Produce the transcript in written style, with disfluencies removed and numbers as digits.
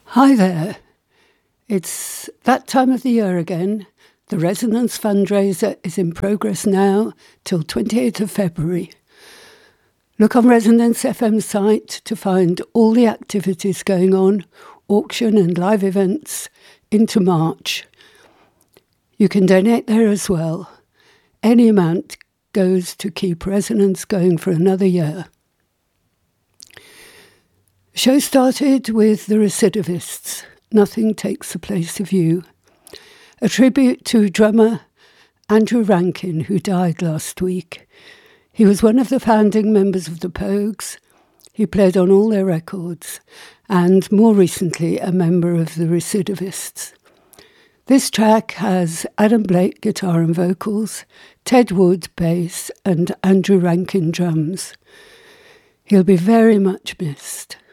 Hi there. It's that time of the year again. The Resonance fundraiser is in progress now till 28th of February. Look on Resonance FM site to find all the activities going on, auction and live events into March. You can donate there as well. Any amount goes to keep Resonance going for another year. The show started with The Recidivists, Nothing Takes the Place of You, a tribute to drummer Andrew Rankin, who died last week. He was one of the founding members of the Pogues. He played on all their records, and more recently a member of The Recidivists. This track has Adam Blake guitar and vocals, Ted Wood bass, and Andrew Rankin drums. He'll be very much missed.